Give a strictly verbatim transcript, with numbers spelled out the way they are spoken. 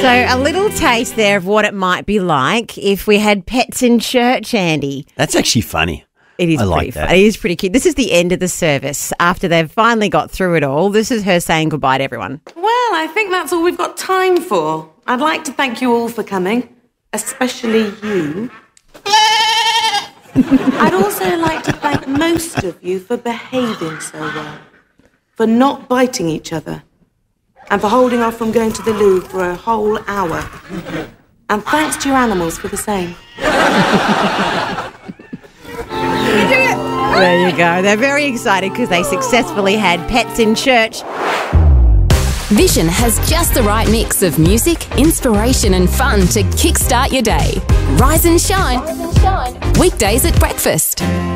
So a little taste there of what it might be like if we had pets in church, Andy. That's actually funny. It is I pretty like fun. that. It is pretty cute. This is the end of the service. After they've finally got through it all, this is her saying goodbye to everyone. Well, I think that's all we've got time for. I'd like to thank you all for coming, especially you. I'd also like to thank most of you for behaving so well, for not biting each other, and for holding off from going to the loo for a whole hour. And thanks to your animals for the same. There you go. They're very excited because they successfully had pets in church. Vision has just the right mix of music, inspiration and fun to kickstart your day. Rise and shine. Rise and shine. Weekdays at breakfast.